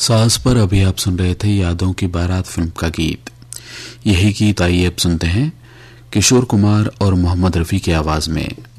सास पर अभी आप सुन रहे थे यादों की बारात फिल्म का गीत। यही गीत आइए अब सुनते हैं किशोर कुमार और मोहम्मद रफी की आवाज में।